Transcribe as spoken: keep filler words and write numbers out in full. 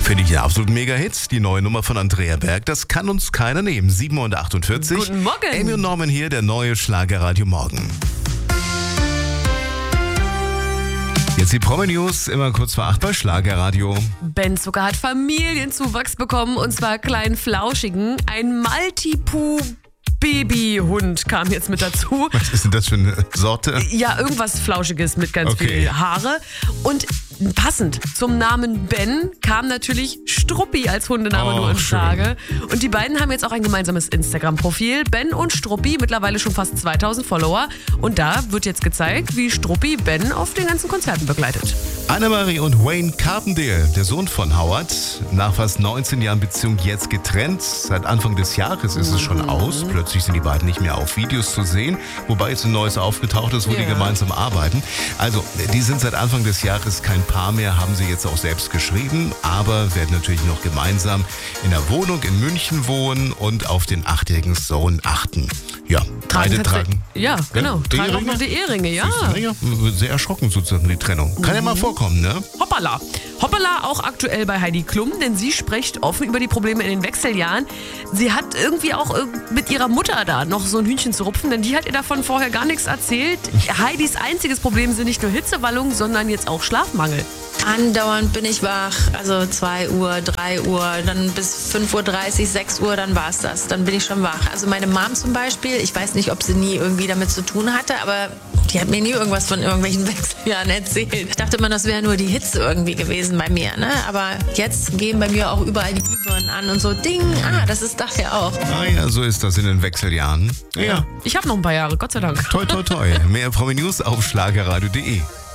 Finde ich einen absoluten Mega-Hit. Die neue Nummer von Andrea Berg, das kann uns keiner nehmen. sieben Uhr achtundvierzig. Guten Morgen. Amy und Norman hier, der neue Schlagerradio Morgen. Jetzt die Promi-News, immer kurz vor acht bei Schlagerradio. Ben Zucker hat Familienzuwachs bekommen, und zwar kleinen Flauschigen. Ein Maltipoo-Babyhund kam jetzt mit dazu. Was ist denn das für eine Sorte? Ja, irgendwas Flauschiges mit ganz Okay. viel Haare. Und passend zum Namen Ben kam natürlich Struppi als Hundename Oh, nur in schön. Frage. Und die beiden haben jetzt auch ein gemeinsames Instagram-Profil. Ben und Struppi, mittlerweile schon fast zweitausend Follower. Und da wird jetzt gezeigt, wie Struppi Ben auf den ganzen Konzerten begleitet. Annemarie und Wayne Carpendale, der Sohn von Howard, nach fast neunzehn Jahren Beziehung jetzt getrennt. Seit Anfang des Jahres ist es schon aus. Plötzlich sind die beiden nicht mehr auf Videos zu sehen, wobei jetzt ein neues aufgetaucht ist, wo Ja. die gemeinsam arbeiten. Also, die sind seit Anfang des Jahres kein Paar mehr, haben sie jetzt auch selbst geschrieben, aber werden natürlich noch gemeinsam in der Wohnung in München wohnen und auf den achtjährigen Sohn achten. Ja, beide tats- tragen. Ja, genau. Die Tragen auch Eheringe? noch die Eheringe, ja. Siehst du, ja. Sehr erschrocken sozusagen die Trennung. Kann ja mal vorkommen, ne? Hoppala. Hoppala auch aktuell bei Heidi Klum, denn sie spricht offen über die Probleme in den Wechseljahren. Sie hat irgendwie auch äh, mit ihrer Mutter da noch so ein Hühnchen zu rupfen, denn die hat ihr davon vorher gar nichts erzählt. Heidis einziges Problem sind nicht nur Hitzewallungen, sondern jetzt auch Schlafmangel. Andauernd bin ich wach, also zwei Uhr, drei Uhr, dann bis fünf Uhr dreißig, sechs Uhr, dann war's das. Dann bin ich schon wach. Also meine Mom zum Beispiel, ich weiß nicht, ob sie nie irgendwie damit zu tun hatte, aber die hat mir nie irgendwas von irgendwelchen Wechseljahren erzählt. Ich dachte immer, das wäre nur die Hitze irgendwie gewesen bei mir, ne? Aber jetzt gehen bei mir auch überall die Glühbirnen an und so, Ding, ah, das ist daher auch. Ah ja, so ist das in den Wechseljahren. Ja, Ich habe noch ein paar Jahre, Gott sei Dank. toi toi toi. Mehr Promi News auf schlagerradio punkt de.